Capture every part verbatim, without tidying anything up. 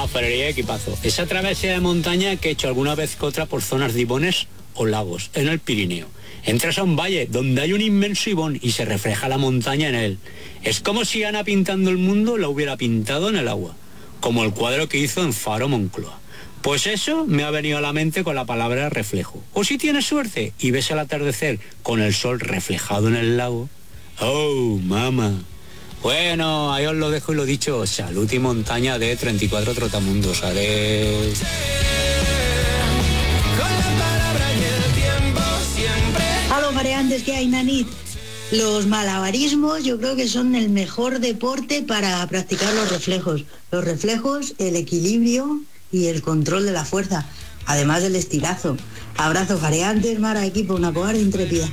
Ferrería equipazo. Esa travesía de montaña que he hecho alguna vez que otra por zonas de ibones o lagos, en el Pirineo. Entras a un valle donde hay un inmenso ibón y se refleja la montaña en él. Es como si Ana pintando el mundo lo hubiera pintado en el agua, como el cuadro que hizo en Faro Moncloa. Pues eso me ha venido a la mente con la palabra reflejo. O si tienes suerte y ves el atardecer con el sol reflejado en el lago. ¡Oh, mamá! Bueno, ahí os lo dejo y lo dicho. Salud y montaña de treinta y cuatro Trotamundos. Haré... Aló, mareantes, ¿qué hay, Nanit? Los malabarismos yo creo que son el mejor deporte para practicar los reflejos. Los reflejos, el equilibrio y el control de la fuerza, además del estirazo. Abrazo, jareantes, Mara, equipo, una cobarde intrépida.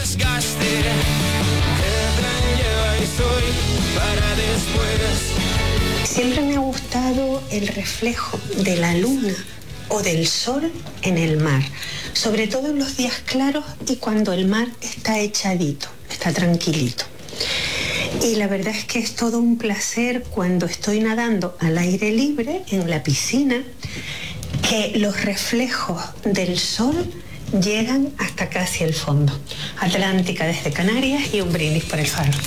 Siempre me ha gustado el reflejo de la luna o del sol en el mar, sobre todo en los días claros y cuando el mar está echadito, está tranquilito. Y la verdad es que es todo un placer cuando estoy nadando al aire libre en la piscina, que los reflejos del sol llegan hasta casi el fondo. Atlántica desde Canarias y un brindis por el Faro.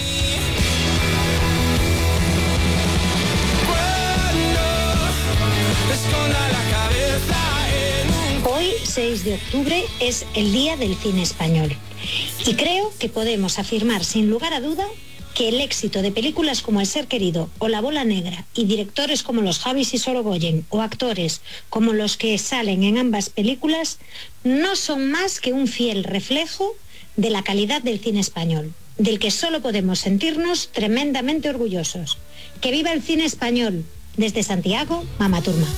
Hoy, seis de octubre, es el Día del Cine Español. Y creo que podemos afirmar sin lugar a duda que el éxito de películas como El Ser Querido o La Bola Negra y directores como los Javis y Sorogoyen o actores como los que salen en ambas películas no son más que un fiel reflejo de la calidad del cine español, del que solo podemos sentirnos tremendamente orgullosos. ¡Que viva el cine español! Desde Santiago, Mama Turma.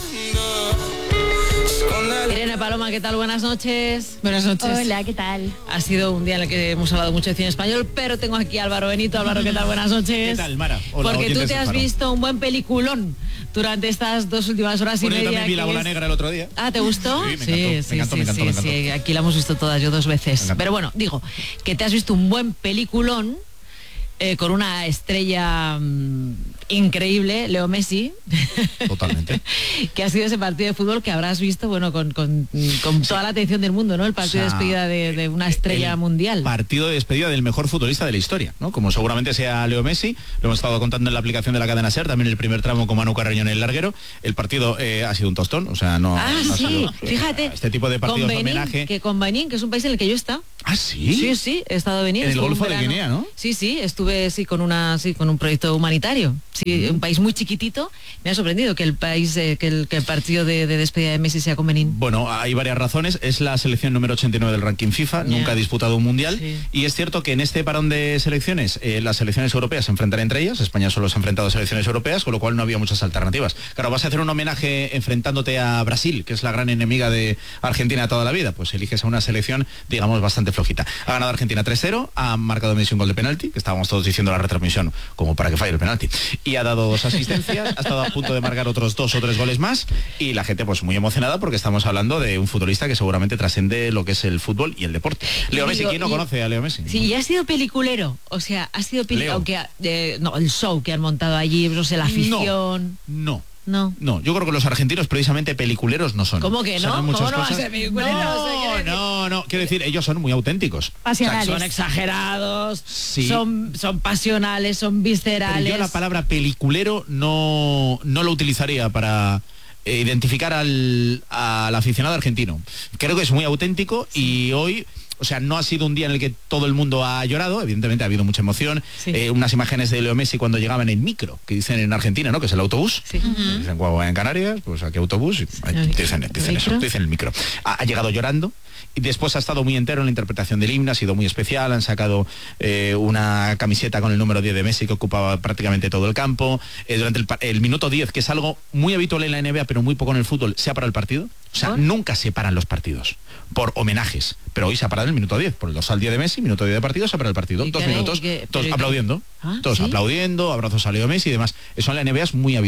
Irene Paloma, ¿qué tal? Buenas noches. Buenas noches. Hola, ¿qué tal? Ha sido un día en el que hemos hablado mucho de cine español, pero tengo aquí a Álvaro Benito. Álvaro, ¿qué tal? Buenas noches. ¿Qué tal, Mara? Hola, porque tú te has Faro. visto un buen peliculón durante estas dos últimas horas Bueno, y media. yo también vi La Bola es... Negra el otro día. Ah, ¿te gustó? Sí, me encantó, me sí, encantó, sí, me encantó, sí, me encantó. sí, aquí la hemos visto todas, yo dos veces. Pero bueno, digo, que te has visto un buen peliculón eh, con una estrella mmm, increíble, Leo Messi. Totalmente. Que ha sido ese partido de fútbol que habrás visto, bueno, con, con, con toda la atención del mundo, ¿no? El partido O sea, de despedida de, de una estrella mundial. Partido de despedida del mejor futbolista de la historia, ¿no? Como seguramente sea Leo Messi, lo hemos estado contando en la aplicación de la cadena SER, también el primer tramo con Manu Carreño en el larguero. El partido eh, ha sido un tostón, o sea, no... Ah, no ha sí, sido, fíjate. Este tipo de partidos con de Benín, homenaje... que con Benín, que es un país en el que yo he estado. ¿Ah, sí? Sí, sí, he estado en Benín. En el estuve un Golfo de verano. Guinea, ¿no? Sí, sí, estuve sí con una sí con un proyecto humanitario. Sí, Mm. un país muy chiquitito. Me ha sorprendido que el país eh, que, el, que el partido de, de despedida de Messi sea con Benín. Bueno, hay varias razones. Es la selección número ochenta y nueve del ranking FIFA, Yeah. nunca ha disputado un mundial. Sí. Y es cierto que en este parón de selecciones, eh, las selecciones europeas se enfrentan entre ellas. España solo se ha enfrentado a selecciones europeas, con lo cual no había muchas alternativas. Claro, vas a hacer un homenaje enfrentándote a Brasil, que es la gran enemiga de Argentina toda la vida. Pues eliges a una selección, digamos, bastante flojita. Ha ganado Argentina tres cero, ha marcado Messi un gol de penalti, que estábamos todos diciendo en la retransmisión, como para que falle el penalti. Y ha dado dos asistencias, ha estado a punto de marcar otros dos o tres goles más, y la gente pues muy emocionada porque estamos hablando de un futbolista que seguramente trasciende lo que es el fútbol y el deporte. Leo Y Messi, digo, ¿quién no y- conoce a Leo Messi? Sí, y ha sido peliculero. O sea, ha sido Leo. peliculero. Aunque, eh, no, el show que han montado allí, no sé, la afición. No. No. No, yo creo que los argentinos precisamente peliculeros no son. ¿Cómo que O sea, no? hay muchas ¿Cómo no va a cosas- ser peliculero? O sea, quiero No, decir- no, no. Quiero decir, ellos son muy auténticos. Pasionales. Son exagerados, Sí. son, son pasionales, son viscerales. Pero yo la palabra peliculero no, no lo utilizaría para eh, identificar al, al aficionado argentino. Creo que es muy auténtico y hoy... O sea, no ha sido un día en el que todo el mundo ha llorado, evidentemente ha habido mucha emoción. Sí. Eh, unas imágenes de Leo Messi cuando llegaba en el micro, que dicen en Argentina, ¿no? Que es el autobús. Sí. Dicen, guau, en Canarias, pues aquí autobús. Y, ay, ¿El dicen, dicen eso, micro? dicen el micro. Ha, ha llegado llorando. Y después ha estado muy entero en la interpretación del himno, ha sido muy especial, han sacado eh, una camiseta con el número diez de Messi que ocupaba prácticamente todo el campo. Eh, durante el, pa- el minuto diez, que es algo muy habitual en la N B A, pero muy poco en el fútbol, se ha parado el partido. O sea, ¿Por? nunca se paran los partidos por homenajes, pero hoy se ha parado el minuto diez, por el dos al diez de Messi, minuto diez de partido, se ha parado el partido. ¿Y Dos qué- minutos, y qué- todos pero y qué- aplaudiendo, Ah, todos ¿sí? aplaudiendo, abrazos a Leo Messi y demás. Eso en la N B A es muy habitual.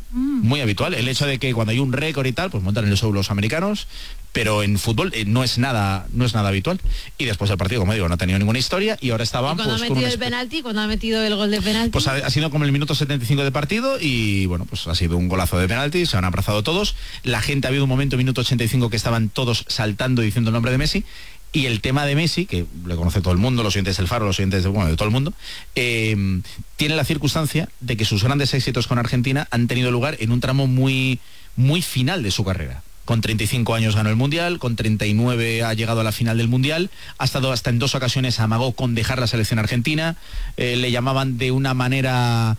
Muy habitual. El hecho de que cuando hay un récord y tal, pues montan el show los americanos, pero en fútbol eh, no es nada no es nada habitual. Y después del partido, como digo, no ha tenido ninguna historia y ahora estaban... ¿Y cuando pues, ha con metido un el espe- penalti? ¿Cuando ha metido el gol de penalti? Pues ha, ha sido como el minuto setenta y cinco de partido y bueno, pues ha sido un golazo de penalti, se han abrazado todos. La gente, ha habido un momento, minuto ochenta y cinco, que estaban todos saltando y diciendo el nombre de Messi. Y el tema de Messi, que le conoce todo el mundo, los oyentes del Faro, los oyentes de, bueno, de todo el mundo, eh, tiene la circunstancia de que sus grandes éxitos con Argentina han tenido lugar en un tramo muy, muy final de su carrera. Con treinta y cinco años ganó el Mundial, con treinta y nueve ha llegado a la final del Mundial, ha estado hasta en dos ocasiones, amagó con dejar la selección argentina, eh, le llamaban de una manera...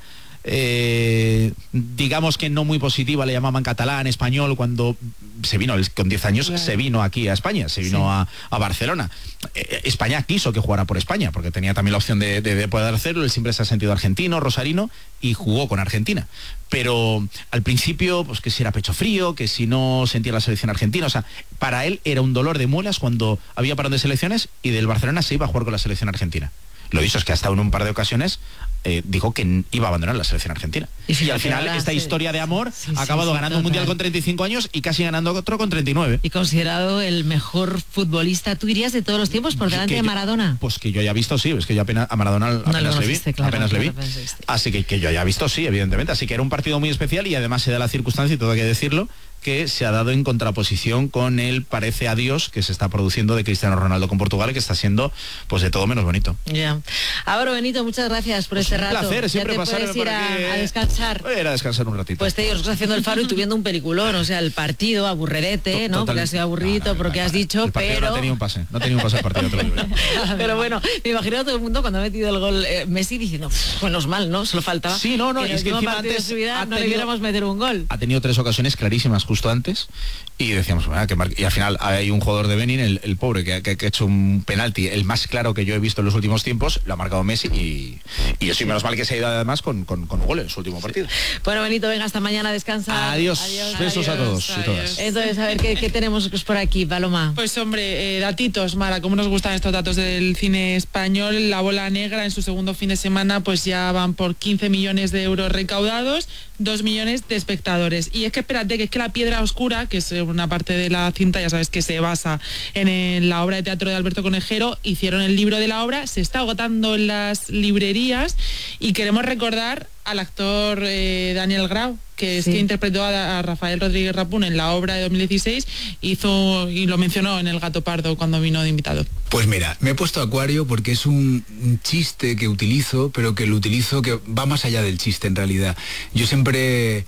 Eh, digamos que no muy positiva, le llamaban catalán, español, cuando se vino con diez años, claro. se vino aquí a España, se vino sí. a, a Barcelona. Eh, España quiso que jugara por España, porque tenía también la opción de, de, de poder hacerlo, él siempre se ha sentido argentino, rosarino, y jugó con Argentina. Pero al principio, pues que si era pecho frío, que si no sentía la selección argentina, o sea, para él era un dolor de muelas cuando había parón de selecciones y del Barcelona se iba a jugar con la selección argentina. Lo dicho es que ha estado en un par de ocasiones eh, dijo que iba a abandonar la selección argentina. Y, y al final esta sí. historia de amor sí, ha acabado sí, ganando sí, un mundial con treinta y cinco años y casi ganando otro con treinta y nueve. Y considerado el mejor futbolista, tú dirías, de todos los tiempos por delante que de Maradona. Yo, pues que yo haya visto, sí, es que yo apenas a Maradona apenas no le vi. Claro, apenas no le vi. Así que que yo haya visto, sí, evidentemente. Así que era un partido muy especial y además se da la circunstancia, y todo hay que decirlo, que se ha dado en contraposición con el parece adiós que se está produciendo de Cristiano Ronaldo con Portugal, que está siendo pues de todo menos bonito. Ya. Yeah. Ahora, Benito, muchas gracias por pues este un rato. placer, siempre ya te pasar puedes ir a, que... a descansar. Voy a ir a descansar un ratito. Pues te digo, haciendo el Faro y tú viendo un peliculón, o sea, el partido, aburrerete, ¿no? Porque ha sido aburrido, no, no, porque no, has dicho, el pero... no tenía un pase, no tenía un pase al partido. Te lo digo. Pero bueno, me imagino a todo el mundo cuando ha metido el gol eh, Messi diciendo, menos mal, ¿no? Solo faltaba sí, no, no, que es que encima antes de su vida ha no tenido, le viéramos meter un gol. Ha tenido tres ocasiones clarísimas justo antes y decíamos, bueno, que mar... y al final hay un jugador de Benin, el, el pobre, que, que, que ha hecho un penalti, el más claro que yo he visto en los últimos tiempos, lo ha marcado Messi y, y yo soy menos mal que se ha ido además con, con, con gol en su último partido. Bueno, Benito, venga, hasta mañana, descansa. Adiós, adiós besos adiós, a todos adiós. Y todas. Entonces, a ver, ¿qué, qué tenemos por aquí, Paloma? Pues hombre, eh, datitos, Mara, ¿cómo nos gustan estos datos del cine español? La Bola Negra en su segundo fin de semana pues ya van por quince millones de euros recaudados, dos millones de espectadores. Y es que espérate, que es que La Piedra Oscura, que es una parte de la cinta, ya sabes que se basa en el, la obra de teatro de Alberto Conejero, hicieron el libro de la obra, se está agotando en las librerías y queremos recordar al actor eh, Daniel Grau, que es sí. que interpretó a, a Rafael Rodríguez Rapún en la obra de dos mil dieciséis, hizo y lo mencionó en El Gato Pardo cuando vino de invitado. Pues mira, me he puesto Acuario porque es un, un chiste que utilizo, pero que lo utilizo que va más allá del chiste en realidad. Yo siempre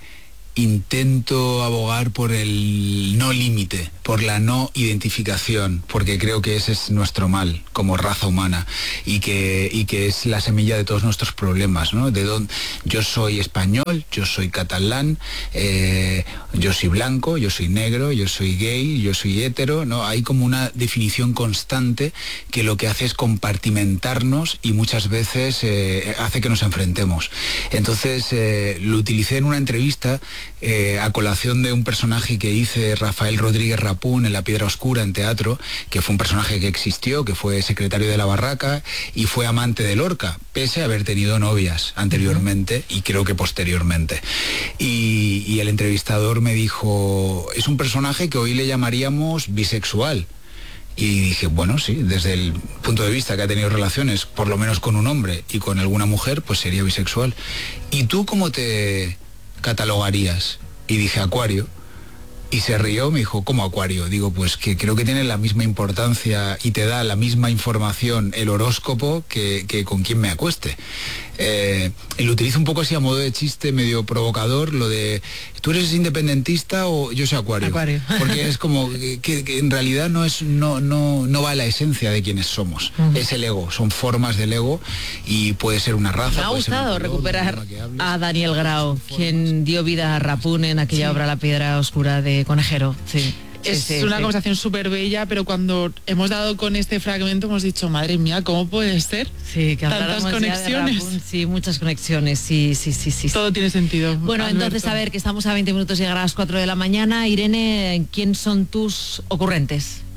intento abogar por el no límite, por la no identificación, porque creo que ese es nuestro mal como raza humana y que, y que es la semilla de todos nuestros problemas, ¿no? De donde yo soy español, yo soy catalán, eh, yo soy blanco, yo soy negro, yo soy gay, yo soy hétero, ¿no? Hay como una definición constante que lo que hace es compartimentarnos y muchas veces eh, hace que nos enfrentemos. Entonces eh, lo utilicé en una entrevista Eh, a colación de un personaje que hice Rafael Rodríguez Rapún en La Piedra Oscura en teatro, que fue un personaje que existió, que fue secretario de la Barraca y fue amante de Lorca, pese a haber tenido novias anteriormente y creo que posteriormente. Y, y el entrevistador me dijo, es un personaje que hoy le llamaríamos bisexual. Y dije, bueno, sí, desde el punto de vista que ha tenido relaciones, por lo menos con un hombre y con alguna mujer, pues sería bisexual. ¿Y tú cómo te catalogarías? Y dije Acuario, y se rió, me dijo, ¿cómo Acuario? Digo, pues que creo que tiene la misma importancia y te da la misma información el horóscopo que, que con quien me acueste. Eh, y lo utilizo un poco así a modo de chiste medio provocador, lo de ¿tú eres independentista o yo soy Acuario? Acuario. Porque es como que, que en realidad no es no no no va a la esencia de quienes somos. Uh-huh. Es el ego, son formas del ego y puede ser una raza. Me ha gustado color, recuperar a Daniel Grau, quien dio vida a Rapún en aquella sí. obra La Piedra Oscura de Conejero. Sí. Es sí, sí, una sí. conversación súper bella, pero cuando hemos dado con este fragmento hemos dicho, madre mía, ¿cómo puede ser? Sí, que tantas conexiones. Rapún, sí, muchas conexiones, sí, sí, sí, sí. Todo tiene sentido. Bueno, Alberto. Entonces, a ver, que estamos a veinte minutos de llegar a las cuatro de la mañana. Irene, ¿quién son tus ocurrentes?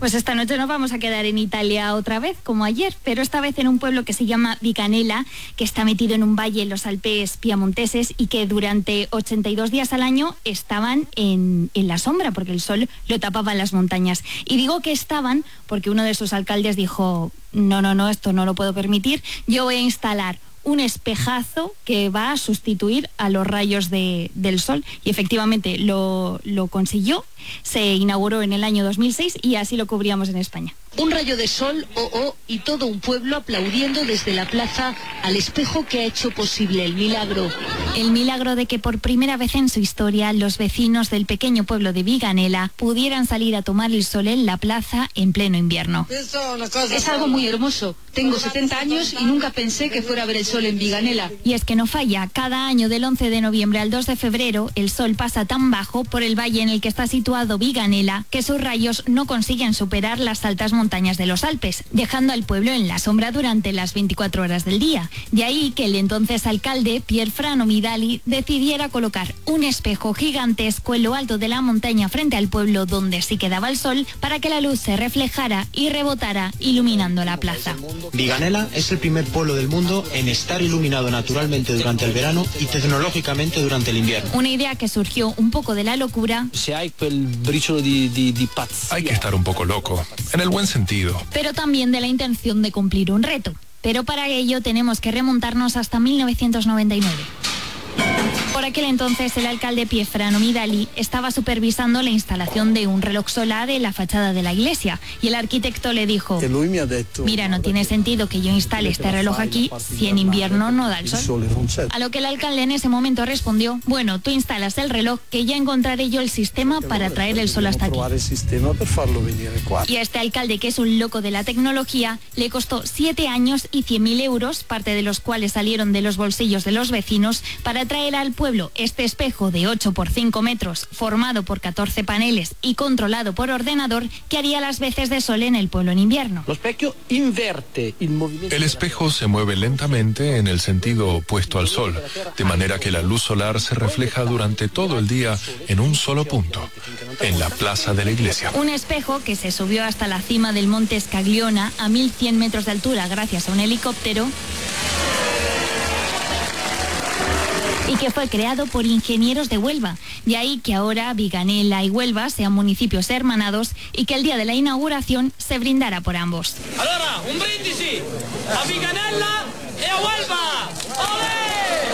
Pues esta noche nos vamos a quedar en Italia otra vez, como ayer, pero esta vez en un pueblo que se llama Viganella, que está metido en un valle en los Alpes piamonteses y que durante ochenta y dos días al año estaban en, en la sombra, porque el sol lo tapaba en las montañas. Y digo que estaban porque uno de sus alcaldes dijo, no, no, no, esto no lo puedo permitir, yo voy a instalar un espejazo que va a sustituir a los rayos de, del sol, y efectivamente lo, lo consiguió. Se inauguró en el año dos mil seis y así lo cubríamos en España. Un rayo de sol, oh, oh, y todo un pueblo aplaudiendo desde la plaza al espejo que ha hecho posible el milagro. El milagro de que por primera vez en su historia los vecinos del pequeño pueblo de Viganella pudieran salir a tomar el sol en la plaza en pleno invierno. Es algo muy hermoso. Tengo setenta años y nunca pensé que fuera a ver el sol en Viganella. Y es que no falla, cada año del once de noviembre al dos de febrero el sol pasa tan bajo por el valle en el que está situado Viganella que sus rayos no consiguen superar las altas montañas de los Alpes, dejando al pueblo en la sombra durante las veinticuatro horas del día. De ahí que el entonces alcalde, Pierfrano Midali, decidiera colocar un espejo gigantesco en lo alto de la montaña frente al pueblo donde sí quedaba el sol, para que la luz se reflejara y rebotara iluminando la plaza. Viganella es el primer pueblo del mundo en estar iluminado naturalmente durante el verano y tecnológicamente durante el invierno. Una idea que surgió un poco de la locura. Hay que estar un poco loco, en el buen sentido. Pero también de la intención de cumplir un reto. Pero para ello tenemos que remontarnos hasta mil novecientos noventa y nueve. Por aquel entonces el alcalde Pierfrano Midali estaba supervisando la instalación de un reloj solar en la fachada de la iglesia y el arquitecto le dijo, mira, no tiene sentido que yo instale este reloj aquí si en invierno no da el sol. A lo que el alcalde en ese momento respondió, bueno, tú instalas el reloj que ya encontraré yo el sistema para traer el sol hasta aquí. Y a este alcalde, que es un loco de la tecnología, le costó siete años y cien mil euros, parte de los cuales salieron de los bolsillos de los vecinos, para traer al pueblo este espejo de ocho por cinco metros, formado por catorce paneles y controlado por ordenador, que haría las veces de sol en el pueblo en invierno. El espejo se mueve lentamente en el sentido opuesto al sol, de manera que la luz solar se refleja durante todo el día en un solo punto, en la plaza de la iglesia. Un espejo que se subió hasta la cima del monte Scagliona a mil cien metros de altura gracias a un helicóptero, y que fue creado por ingenieros de Huelva. De ahí que ahora Viganella y Huelva sean municipios hermanados y que el día de la inauguración se brindara por ambos. Ahora, un brindisi a Viganella y a Huelva. ¡Olé!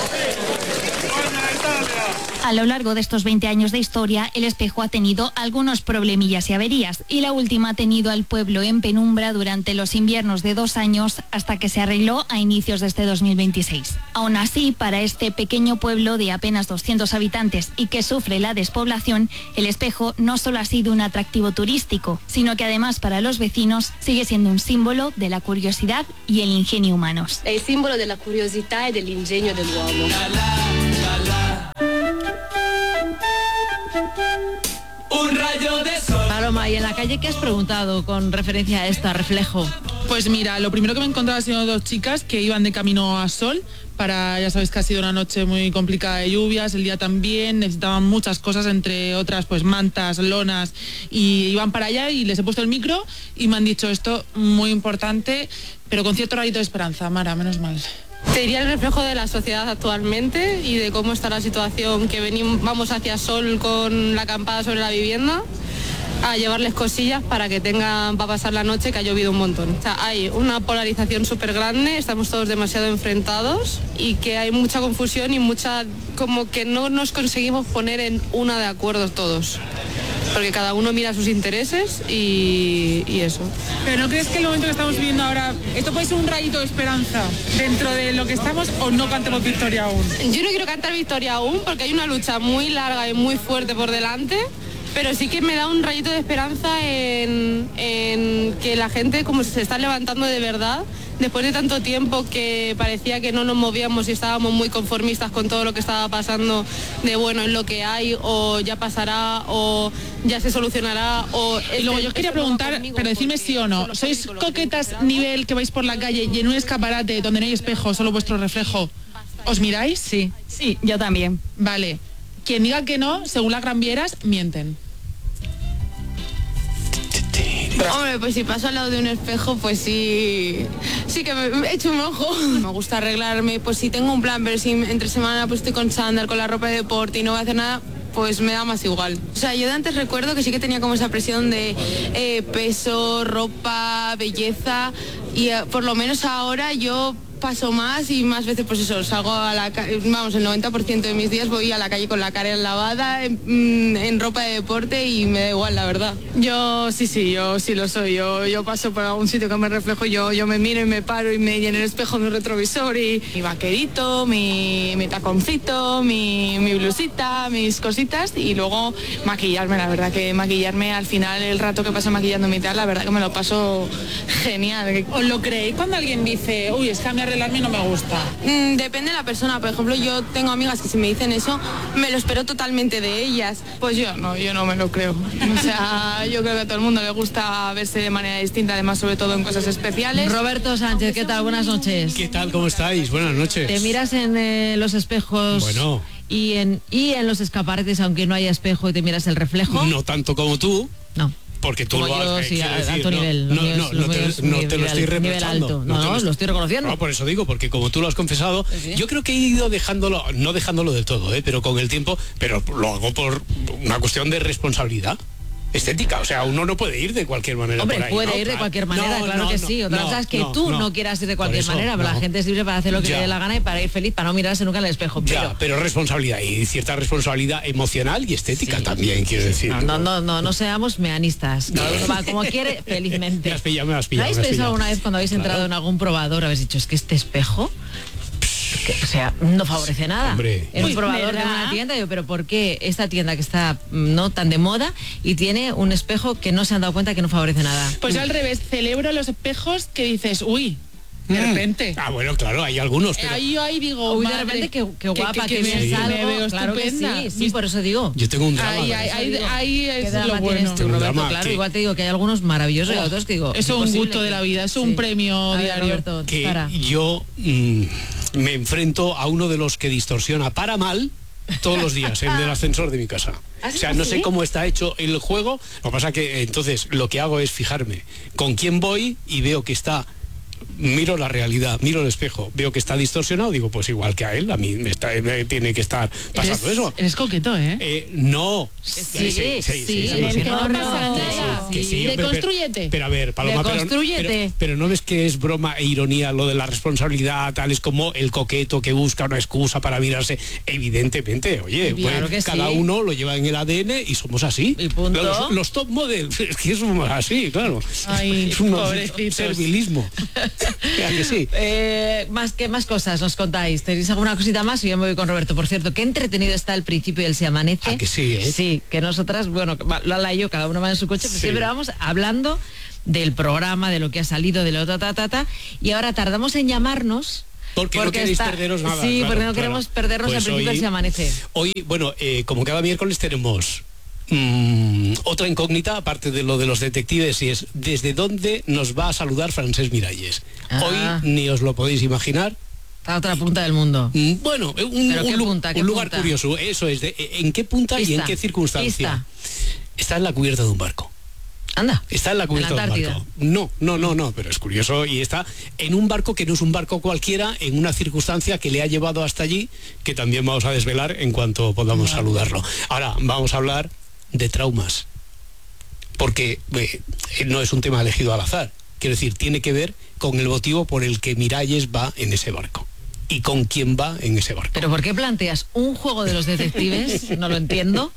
A lo largo de estos veinte años de historia, el espejo ha tenido algunos problemillas y averías, y la última ha tenido al pueblo en penumbra durante los inviernos de dos años hasta que se arregló a inicios de este dos mil veintiséis. Aún así, para este pequeño pueblo de apenas doscientos habitantes y que sufre la despoblación, el espejo no solo ha sido un atractivo turístico, sino que además para los vecinos sigue siendo un símbolo de la curiosidad y el ingenio humanos. Es símbolo de la curiosidad y del ingenio del uomo. Un rayo de sol. Paloma, ¿y en la calle qué has preguntado con referencia a esto, a reflejo? Pues mira, lo primero que me he encontrado ha sido dos chicas que iban de camino a Sol. Para, ya sabéis que ha sido una noche muy complicada de lluvias, el día también, necesitaban muchas cosas, entre otras pues mantas, lonas, y iban para allá y les he puesto el micro y me han dicho esto muy importante, pero con cierto rayito de esperanza. Mara, menos mal. Te diría el reflejo de la sociedad actualmente y de cómo está la situación, que venimos, vamos hacia Sol con la acampada sobre la vivienda, a llevarles cosillas para que tengan, para pasar la noche, que ha llovido un montón. O sea, hay una polarización súper grande, estamos todos demasiado enfrentados y que hay mucha confusión y mucha, como que no nos conseguimos poner en una de acuerdo todos. Porque cada uno mira sus intereses y, y eso. ¿Pero no crees que el momento que estamos viviendo ahora, esto puede ser un rayito de esperanza dentro de lo que estamos, o no cantemos victoria aún? Yo no quiero cantar victoria aún porque hay una lucha muy larga y muy fuerte por delante, pero sí que me da un rayito de esperanza en, en que la gente como se está levantando de verdad. Después de tanto tiempo que parecía que no nos movíamos y estábamos muy conformistas con todo lo que estaba pasando, de bueno, es lo que hay, o ya pasará, o ya se solucionará, o... Y luego yo quería preguntar, pero decirme sí o no, ¿sois coquetas nivel que vais por la calle y en un escaparate donde no hay espejo, solo vuestro reflejo, os miráis? Sí, sí, yo también. Vale, quien diga que no, según las Gran Vieras, mienten. Hombre, pues si paso al lado de un espejo, pues sí, sí que me, me echo un ojo. Me gusta arreglarme, pues si tengo un plan, pero si entre semana pues estoy con chándal, con la ropa de deporte y no voy a hacer nada, pues me da más igual. O sea, yo de antes recuerdo que sí que tenía como esa presión de eh, peso, ropa, belleza, y eh, por lo menos ahora yo paso más y más veces pues eso, salgo a la calle, vamos, el noventa por ciento de mis días voy a la calle con la cara lavada, en, en ropa de deporte y me da igual, la verdad. Yo sí, sí, yo sí lo soy. Yo, yo paso por algún sitio que me reflejo, yo, yo me miro y me paro y me lleno el espejo mi retrovisor y mi vaquerito, mi, mi taconcito, mi, mi blusita, mis cositas y luego maquillarme. La verdad que maquillarme al final, el rato que paso maquillándome y tal, la verdad que me lo paso genial. ¿Os lo creéis cuando alguien dice, uy, es que a mí arreglarme no me gusta? Mm, depende de la persona. Por ejemplo, yo tengo amigas que si me dicen eso, me lo espero totalmente de ellas. Pues yo no, yo no me lo creo. O sea, yo creo que a todo el mundo le gusta verse de manera distinta, además sobre todo en cosas especiales. Roberto Sánchez, ¿qué tal? Buenas noches. ¿Qué tal? ¿Cómo estáis? Buenas noches. Te miras en eh, los espejos bueno. y, en, y en los escaparates, aunque no haya espejo, y te miras el reflejo. No tanto como tú. No. Porque tú como lo yo, has sí, a, decir, a tu no, nivel. No, no, míos, no, no, te, míos, no nivel, te lo estoy reprochando. Nivel alto. No, no, lo, lo estoy reconociendo. No, por eso digo, porque como tú lo has confesado, ¿sí? Yo creo que he ido dejándolo, no dejándolo del todo, ¿eh? Pero con el tiempo, pero lo hago por una cuestión de responsabilidad estética, o sea, uno no puede ir de cualquier manera. Hombre, por ahí, puede ¿no? ir de cualquier manera, no, claro no, que no, sí. Otra cosa no, es que no, tú no, no quieras ir de cualquier eso, manera, pero no. la gente es libre para hacer lo que Ya. le dé la gana y para ir feliz, para no mirarse nunca en el espejo. Pero, ya, pero responsabilidad y cierta responsabilidad emocional y estética sí, también, quiero decir. No, no, no, no, no seamos meanistas. Cada uno va como quiere, felizmente. Me has pillado, me has pillado. ¿No habéis pensado alguna vez cuando habéis entrado claro. en algún probador, habéis dicho, es que este espejo... Que, o sea, no favorece nada. Hombre, en un probador ¿verdad? de una tienda, digo, pero ¿por qué esta tienda que está no tan de moda y tiene un espejo que no se han dado cuenta que no favorece nada? Pues yo al revés, celebro los espejos que dices, uy, de repente. Ah, bueno, claro, hay algunos. Pero... Ahí yo ahí digo, uy, madre, de repente, qué, qué guapa, que, que, que, que sí. algo, me veo claro estupenda. Que sí, sí, por eso digo. Yo tengo un drama. Ahí, ahí, ahí, ahí es ¿Qué lo bueno. Tú, Roberto? Drama, claro, que... igual te digo que hay algunos maravillosos oh, y otros que digo... Eso es un gusto de la vida, es un sí. premio ver, diario. Roberto, que para. yo mmm, me enfrento a uno de los que distorsiona para mal todos los días, el del ascensor de mi casa. O sea, no sé cómo está hecho el juego. Lo que pasa que entonces lo que hago es fijarme con quién voy y veo que está... Miro la realidad, miro el espejo, veo que está distorsionado, digo, pues igual que a él, a mí me, está, me tiene que estar pasando eres, eso. Eres coqueto, ¿eh? eh no. Sí, sí, sí. sí, sí, sí, sí no, no pasa nada. Que sí, Deconstrúyete. Pero, pero a ver, Paloma, pero, pero, pero no ves que es broma e ironía lo de la responsabilidad, tal es como el coqueto que busca una excusa para mirarse. Evidentemente, oye, claro pues, que cada sí. uno lo lleva en el A D N y somos así. Y punto. Los, los top models, es que somos así, claro. Ay, es un servilismo. Que sí. eh, más que más cosas nos contáis. ¿Tenéis alguna cosita más? Y yo me voy con Roberto. Por cierto, qué entretenido está el principio del Se Amanece. Ah, que sí, ¿eh? Sí, que nosotras, bueno, Lala y yo, cada uno va en su coche, pero sí. siempre vamos hablando del programa, de lo que ha salido, de lo ta, ta, ta, ta, y ahora tardamos en llamarnos. Porque, porque no queréis está, perderos nada. Sí, claro, porque no claro. queremos perdernos pues el principio del Se Amanece. Hoy, bueno, eh, como cada miércoles tenemos... Mm, otra incógnita aparte de lo de los detectives y es desde dónde nos va a saludar Francesc Miralles. Ah. Hoy ni os lo podéis imaginar. A otra punta del mundo. Mm, bueno, un, ¿Pero un, qué punta, qué un lugar punta? curioso. Eso es, de, ¿en qué punta Pista. y en qué circunstancia? Pista. Está en la cubierta de un barco. Anda. Está en la cubierta de un barco. No, no, no, no, pero es curioso y está en un barco que no es un barco cualquiera, en una circunstancia que le ha llevado hasta allí, que también vamos a desvelar en cuanto podamos ah. saludarlo. Ahora vamos a hablar de traumas, porque eh, no es un tema elegido al azar, quiero decir, tiene que ver con el motivo por el que Miralles va en ese barco y con quién va en ese barco. ¿Pero por qué planteas un juego de los detectives? No lo entiendo.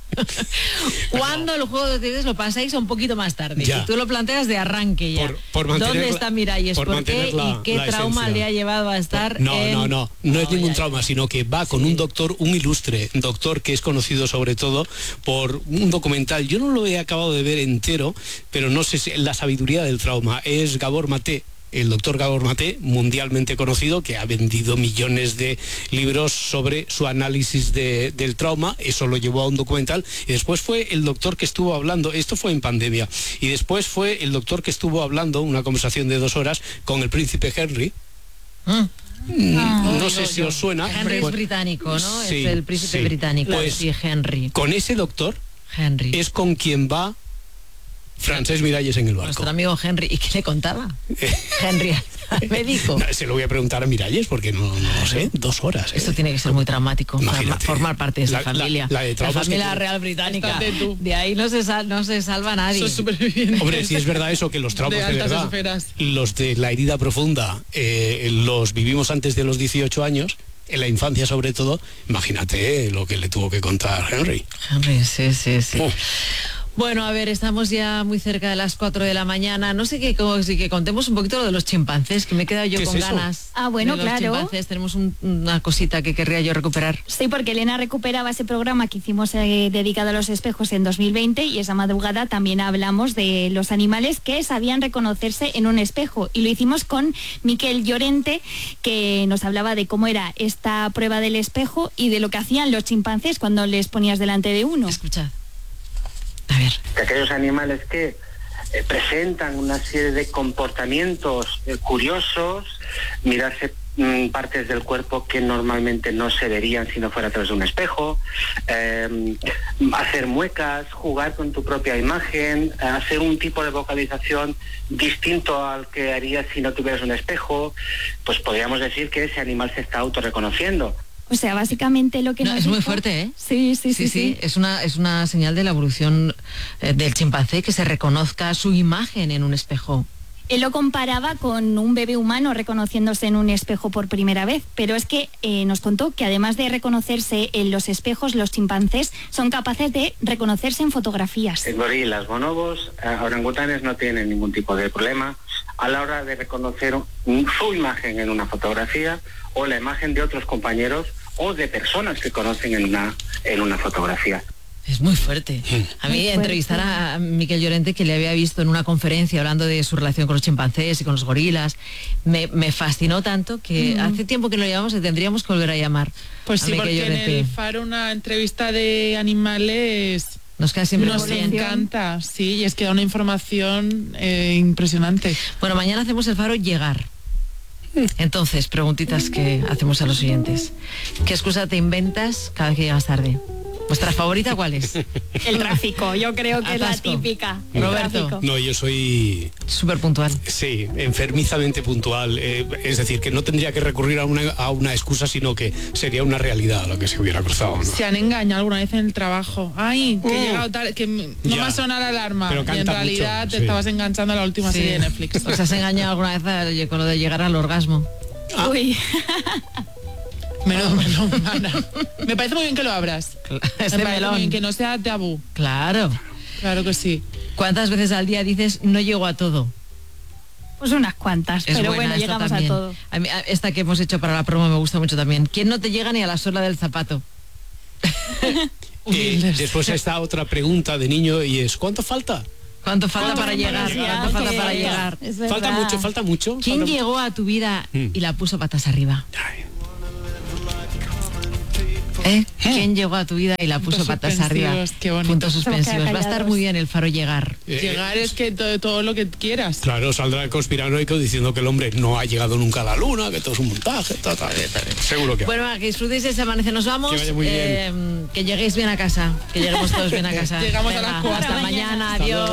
¿Cuándo el juego de detectives lo pasáis un poquito más tarde? Ya. Y tú lo planteas de arranque ya. Por, por ¿Dónde está Miralles? Por, ¿Por qué? la, ¿Y qué trauma esencia. le ha llevado a estar por, no, en... no, no, no, no es ningún ya, trauma, ya. sino que va con sí. un doctor, un ilustre doctor que es conocido sobre todo por un documental. Yo no lo he acabado de ver entero, pero no sé si la sabiduría del trauma. Es Gabor Maté. El doctor Gabor Maté, mundialmente conocido, que ha vendido millones de libros sobre su análisis de, del trauma. Eso lo llevó a un documental. Y después fue el doctor que estuvo hablando, esto fue en pandemia, y después fue el doctor que estuvo hablando, una conversación de dos horas, con el príncipe Henry. ¿Mm? No, no sé si os suena. Henry es británico, ¿no? Sí, es el príncipe sí. británico. Pues, sí, Henry. Con ese doctor Henry es con quien va Francesc Miralles en el barco. Nuestro amigo Henry. ¿Y qué le contaba? Henry al médico. No, se lo voy a preguntar a Miralles porque no, no lo sé, dos horas. ¿eh? Esto tiene que ser muy traumático. Imagínate. Formar parte de esa La- familia. la- la de traumas familia que- real británica. De ahí no se, sal- no se salva nadie. Hombre, si es verdad eso, que los traumas De de, altas verdad, esferas. los de la herida profunda, eh, los vivimos antes de los dieciocho años, en la infancia sobre todo. Imagínate eh, lo que le tuvo que contar Henry. Henry, sí, sí, sí. Oh. Bueno, a ver, estamos ya muy cerca de las cuatro de la mañana. No sé qué, como, si que contemos un poquito lo de los chimpancés, que me he quedado yo ¿Qué con es eso? ganas. Ah, bueno, de los claro. chimpancés. Tenemos un- una cosita que querría yo recuperar. Sí, porque Elena recuperaba ese programa que hicimos eh, dedicado a los espejos en dos mil veinte y esa madrugada también hablamos de los animales que sabían reconocerse en un espejo y lo hicimos con Miquel Llorente, que nos hablaba de cómo era esta prueba del espejo y de lo que hacían los chimpancés cuando les ponías delante de uno. Escuchad. Que aquellos animales que eh, presentan una serie de comportamientos eh, curiosos, mirarse mm, partes del cuerpo que normalmente no se verían si no fuera a través de un espejo, eh, hacer muecas, jugar con tu propia imagen, eh, hacer un tipo de vocalización distinto al que harías si no tuvieras un espejo, pues podríamos decir que ese animal se está autorreconociendo. O sea, básicamente lo que No, nos es muy dijo- fuerte, ¿eh? Sí, sí, sí, sí. Es una, es una señal de la evolución eh, del chimpancé, que se reconozca su imagen en un espejo. Él lo comparaba con un bebé humano reconociéndose en un espejo por primera vez, pero es que eh, nos contó que además de reconocerse en los espejos, los chimpancés son capaces de reconocerse en fotografías. En gorilas, bonobos, eh, orangutanes no tienen ningún tipo de problema a la hora de reconocer un- su imagen en una fotografía o la imagen de otros compañeros o de personas que conocen en una, en una fotografía. Es muy fuerte. A mí Muy fuerte. entrevistar a Miquel Llorente, que le había visto en una conferencia hablando de su relación con los chimpancés y con los gorilas, me, me fascinó tanto que Mm. hace tiempo que no lo llamamos y tendríamos que volver a llamar. Pues a sí, Miquel porque en Llorente. el Faro una entrevista de animales nos queda siempre nos muy bien. encanta, sí, y es que da una información eh, impresionante. Bueno, mañana hacemos el Faro llegar. Entonces, preguntitas que hacemos a los oyentes. ¿Qué excusa te inventas cada vez que llegas tarde? ¿Vuestra favorita cuál es? El tráfico, yo creo que es la Atasco. típica. El Roberto. tráfico. No, yo soy... Súper puntual. Sí, enfermizamente puntual. eh, es decir, que no tendría que recurrir a una, a una excusa, sino que sería una realidad lo que se hubiera cruzado, ¿no? Se han engañado alguna vez en el trabajo. Ay, que he Oh. llegado tarde, que m- no Ya. me ha sonado la alarma. Pero Y en canta realidad mucho, te sí. estabas enganchando a la última Sí. serie de Netflix. ¿Os has engañado alguna vez al- con lo de llegar al orgasmo? Uy. Menos, menos, mana. Me parece muy bien que lo abras. Este Me parece melón. muy bien que no sea tabú. Claro. Claro que sí. ¿Cuántas veces al día dices no llego a todo? Pues unas cuantas, Es pero buena bueno, esta llegamos también. a todo. A mí, a- esta que hemos hecho para la promo me gusta mucho también. ¿Quién no te llega ni a la suela del zapato? Eh, después está otra pregunta de niño y es ¿cuánto falta? ¿Cuánto falta para llegar? llegar? ¿Cuánto falta Sí, para es llegar? verdad. Falta mucho, falta mucho. ¿Quién Falta- llegó a tu vida Mm. y la puso patas arriba? ¿Eh? ¿Quién llegó a tu vida y la puso Puntos patas arriba? suspensivos, qué bonito. Puntos Se van a quedar suspensivos. Va a estar callados. muy bien el Faro llegar. Llegar es que todo, todo lo que quieras. Claro, saldrá el conspiranoico diciendo que el hombre no ha llegado nunca a la luna, que todo es un montaje, ta, ta, ta. Seguro que... Bueno, que disfrutéis ese amanecer. Nos vamos. Que vaya muy bien. Eh, que lleguéis bien a casa. Que lleguemos todos bien a casa. Llegamos a las Venga, cuatro. Hasta mañana. Hasta Adiós.